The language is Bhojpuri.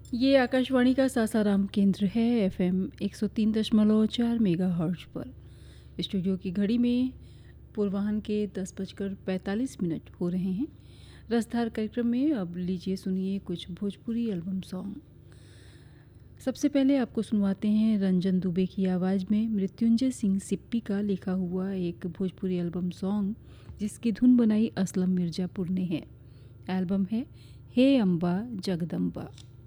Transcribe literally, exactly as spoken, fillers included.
ये आकाशवाणी का सासाराम केंद्र है। एफएम एक सौ तीन दशमलव चार मेगाहर्ट्ज पर। स्टूडियो की घड़ी में पूर्वाह्न के दस बजकर पैंतालीस मिनट हो रहे हैं। रसधार कार्यक्रम में अब लीजिए सुनिए कुछ भोजपुरी एल्बम सॉन्ग। सबसे पहले आपको सुनवाते हैं रंजन दुबे की आवाज़ में मृत्युंजय सिंह सिप्पी का लिखा हुआ एक भोजपुरी एल्बम सॉन्ग, जिसकी धुन बनाई असलम मिर्ज़ापुर ने है। एल्बम है हे अम्बा जगदम्बा।